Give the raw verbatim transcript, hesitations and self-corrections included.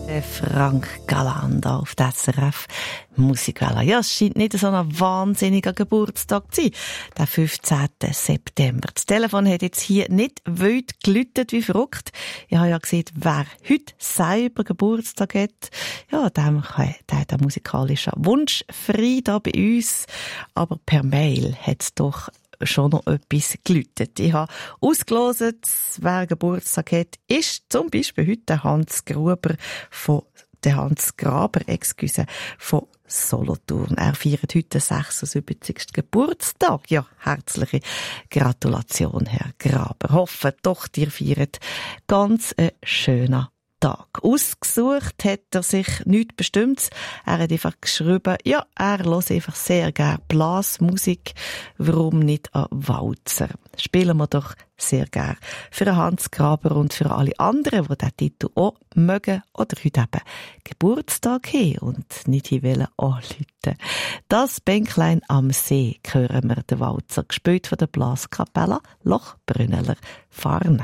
Frank Galanda auf der S R F Musikwelle. Ja, es scheint nicht so ein wahnsinniger Geburtstag zu sein, der fünfzehnten September. Das Telefon hat jetzt hier nicht wild geläutet wie verrückt. Ich habe ja gesehen, wer heute selber Geburtstag hat, ja, dem kann, der hat einen musikalischen Wunsch frei da bei uns. Aber per Mail hat es doch schon noch etwas geläutet. Ich habe ausgelost, wer Geburtstag hat, ist zum Beispiel heute der Hans Gruber von der Hans Graber, excuse, von Solothurn. Er feiert heute den sechsundsiebzigsten Geburtstag. Ja, herzliche Gratulation, Herr Graber. Hoffe doch, ihr feiert ganz einen schönen Tag. Ausgesucht hat er sich nichts Bestimmtes. Er hat einfach geschrieben, ja, er hört einfach sehr gerne Blasmusik. Warum nicht an Walzer? Spielen wir doch sehr gerne für Hans Graber und für alle anderen, die diesen Titel auch mögen oder heute eben Geburtstag haben und nicht hier wollen anrufen. Das Bänklein am See hören wir den Walzer, gespielt von der Blaskapelle Lochbrünneler Farne.